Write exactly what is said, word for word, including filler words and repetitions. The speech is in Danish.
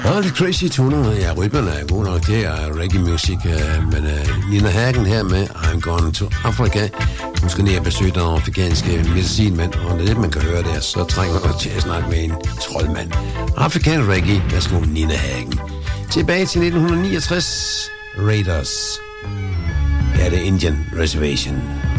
Og lidt crazy toner. Ja, rytmerne er gode nok. Det er reggae-musik. Men uh, Nina Hagen her med I'm Gone to Africa. Hun skal ned og besøge den afrikanske medicinmand. Og det er det, man kan høre der. Så trænger man til at snakke med en troldmand. Afrikan reggae. Værsgo, Nina Hagen. Tilbage til nitten niogtres. Raiders. Her er det Indian Reservation.